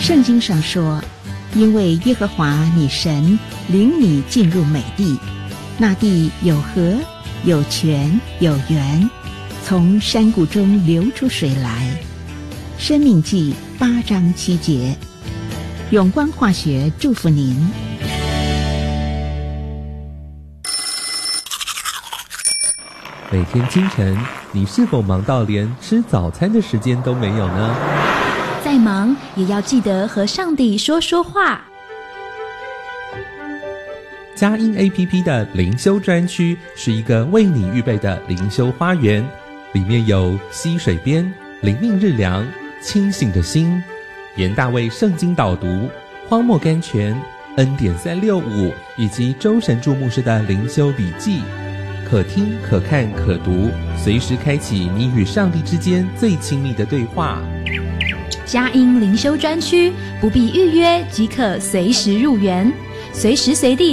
圣经上说，因为耶和华你神领你进入美地，那地有河，有泉，有源，从山谷中流出水来。申命记8章7节。永光化学祝福您。 每天清晨，你是否忙到连吃早餐的时间都没有呢？ 再忙也要记得和上帝说说话。 佳音 APP 的灵修专区是一个为你预备的灵修花园，里面有溪水边、灵命日粮、清醒的心、严大卫圣经导读、荒漠甘泉、恩典365以及周神助牧师的灵修笔记，可听可看可读，随时开启你与上帝之间最亲密的对话。 佳音灵修专区不必预约即可随时入园，随时随地